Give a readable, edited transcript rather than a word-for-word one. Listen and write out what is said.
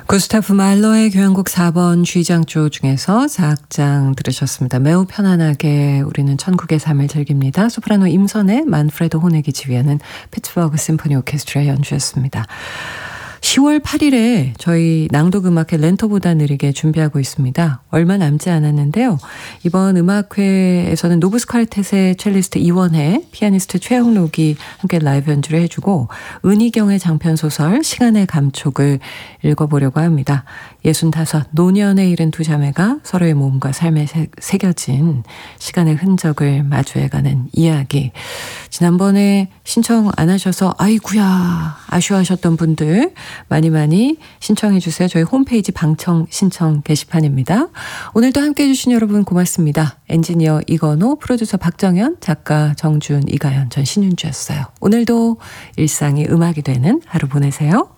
구스타프 말러의 교향곡 4번 G장조 중에서 4악장 들으셨습니다. 매우 편안하게 우리는 천국의 삶을 즐깁니다. 소프라노 임선의 만프레드 호넥이 지휘하는 피츠버그 심포니 오케스트라 연주였습니다. 10월 8일에 저희 낭독음악회 렌터보다 느리게 준비하고 있습니다. 얼마 남지 않았는데요. 이번 음악회에서는 노브스카르텟의 첼리스트 이원혜, 피아니스트 최영록이 함께 라이브 연주를 해주고 은희경의 장편소설 시간의 감촉을 읽어보려고 합니다. 65 노년에 이른 두 자매가 서로의 몸과 삶에 새겨진 시간의 흔적을 마주해가는 이야기. 지난번에 신청 안 하셔서 아이구야 아쉬워하셨던 분들 많이 신청해 주세요. 저희 홈페이지 방청 신청 게시판입니다. 오늘도 함께해 주신 여러분 고맙습니다. 엔지니어 이건호, 프로듀서 박정현, 작가 정준, 이가연, 전 신윤주였어요. 오늘도 일상이 음악이 되는 하루 보내세요.